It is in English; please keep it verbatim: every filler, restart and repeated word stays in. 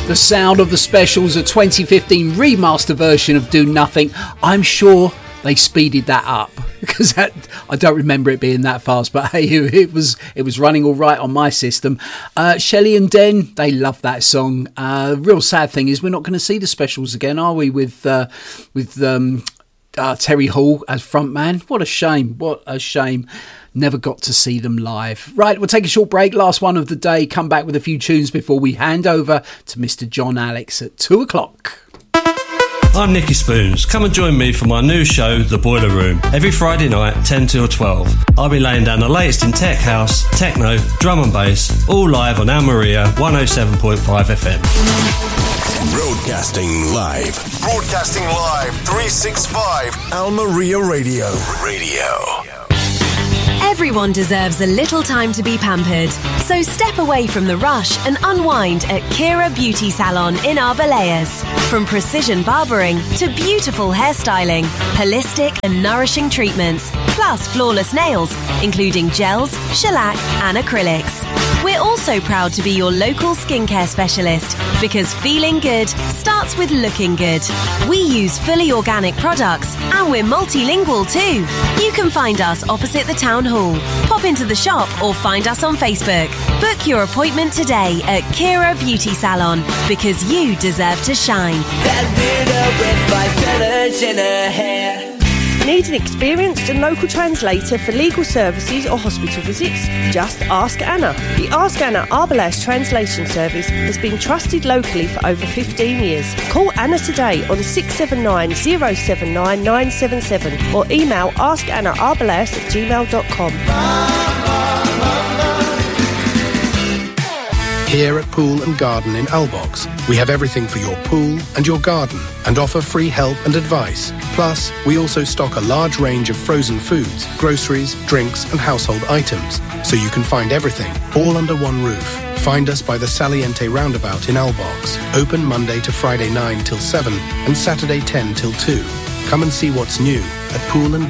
The sound of the Specials, a twenty fifteen remaster version of Do Nothing. I'm sure they speeded that up because that, I don't remember it being that fast, but hey, it was it was running all right on my system. Uh, Shelley and Den, they love that song. Uh, real sad thing is we're not going to see the Specials again, are we? With uh, with um, uh, Terry Hall as frontman. What a shame! What a shame. Never got to see them live. Right, we'll take a short break. Last one of the day. Come back with a few tunes before we hand over to Mister John Alex at two o'clock. I'm Nicky Spoons. Come and join me for my new show, The Boiler Room, every Friday night, ten till twelve. I'll be laying down the latest in tech house, techno, drum and bass, all live on Al Maria one oh seven point five F M. Broadcasting live. Broadcasting live, three sixty-five, Al Maria Radio. Radio. Everyone deserves a little time to be pampered, so step away from the rush and unwind at Kira Beauty Salon in Arbelayas. From precision barbering to beautiful hairstyling, holistic and nourishing treatments, plus flawless nails, including gels, shellac and acrylics. We're also proud to be your local skincare specialist because feeling good starts with looking good. We use fully organic products and we're multilingual too. You can find us opposite the town hall. Pop into the shop or find us on Facebook. Book your appointment today at Kira Beauty Salon because you deserve to shine. That weirdo with five colors in her hair. Need an experienced and local translator for legal services or hospital visits? Just ask Anna. The Ask Anna Arbelayas translation service has been trusted locally for over fifteen years. Call Anna today on six seven nine, zero seven nine, nine seven seven or email askannaarbelayas at gmail dot com. Here at Pool and Garden in Albox, we have everything for your pool and your garden and offer free help and advice. Plus, we also stock a large range of frozen foods, groceries, drinks and household items, so you can find everything all under one roof. Find us by the Saliente Roundabout in Albox, open Monday to Friday nine till seven and Saturday ten till two. Come and see what's new at Pool and